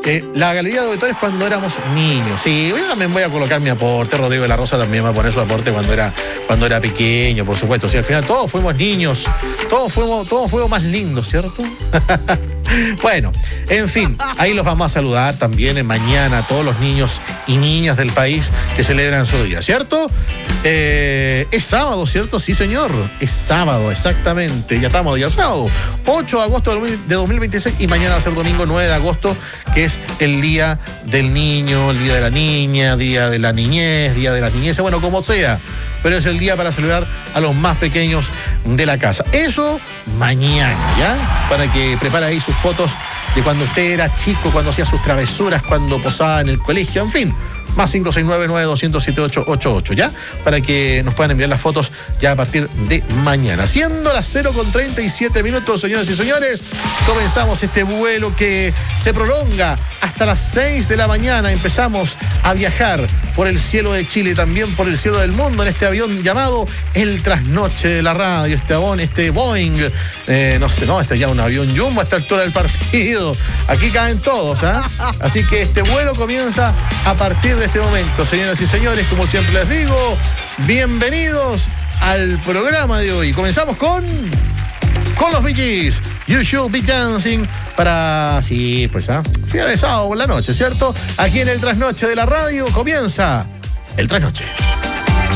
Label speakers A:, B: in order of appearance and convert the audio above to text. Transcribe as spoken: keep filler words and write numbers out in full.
A: Eh, la galería de auditores cuando éramos niños. Sí, yo también voy a colocar mi aporte. Rodrigo de la Rosa también va a poner su aporte cuando era, cuando era pequeño, por supuesto. Sí, al final todos fuimos niños, todos fuimos, todos fuimos más lindos, ¿cierto? Bueno, en fin, ahí los vamos a saludar también en mañana a todos los niños y niñas del país que celebran su día, ¿cierto? Eh, es sábado, ¿cierto? Sí, señor. Es sábado, exactamente. Ya estamos día sábado. ocho de agosto de dos mil veintiséis y mañana va a ser domingo nueve de agosto, que es el día del niño, el día de la niña, día de la niñez, día de las niñeces, bueno, como sea. Pero es el día para celebrar a los más pequeños de la casa. Eso mañana, ¿ya? Para que prepare ahí sus fotos de cuando usted era chico, cuando hacía sus travesuras, cuando posaba en el colegio, en fin. Más cinco seis nueve, nueve dos cero siete, ocho ocho ocho, ¿ya? Para que nos puedan enviar las fotos ya a partir de mañana. Siendo las cero con treinta y siete minutos, señoras y señores, comenzamos este vuelo que se prolonga hasta las seis de la mañana. Empezamos a viajar por el cielo de Chile, también por el cielo del mundo, en este avión llamado el Trasnoche de la Radio, este avión, este Boeing, eh, no sé, no, este es ya un avión Jumbo a esta altura del partido. Aquí caen todos, ¿ah? ¿eh? Así que este vuelo comienza a partir de este momento, señoras y señores, como siempre les digo, bienvenidos al programa de hoy. Comenzamos con con los Bee Gees, You Should Be Dancing, para, sí, pues, ¿ah? ¿eh? Finalizado por la noche, ¿cierto? Aquí en el Trasnoche de la Radio comienza el Trasnoche.